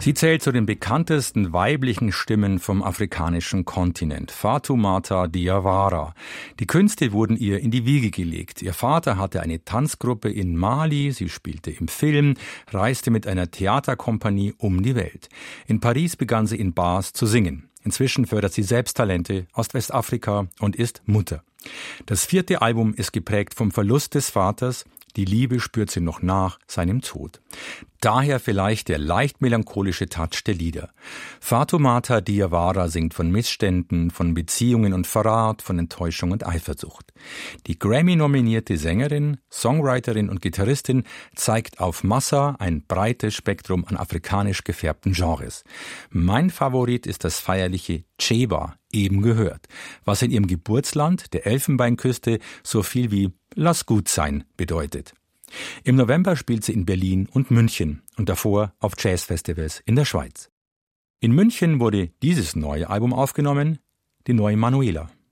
Sie zählt zu den bekanntesten weiblichen Stimmen vom afrikanischen Kontinent, Fatoumata Diawara. Die Künste wurden ihr in die Wiege gelegt. Ihr Vater hatte eine Tanzgruppe in Mali, sie spielte im Film, reiste mit einer Theaterkompanie um die Welt. In Paris begann sie in Bars zu singen. Inzwischen fördert sie selbst Talente aus Westafrika und ist Mutter. Das 4. Album ist geprägt vom Verlust des Vaters. Die Liebe spürt sie noch nach seinem Tod. Daher vielleicht der leicht melancholische Touch der Lieder. Fatoumata Diawara singt von Missständen, von Beziehungen und Verrat, von Enttäuschung und Eifersucht. Die Grammy-nominierte Sängerin, Songwriterin und Gitarristin zeigt auf Massa ein breites Spektrum an afrikanisch gefärbten Genres. Mein Favorit ist das feierliche Cheba, eben gehört, was in ihrem Geburtsland, der Elfenbeinküste, so viel wie Lass gut sein bedeutet. Im November spielt sie in Berlin und München und davor auf Jazzfestivals in der Schweiz. In München wurde dieses neue Album aufgenommen, die neue Manuela.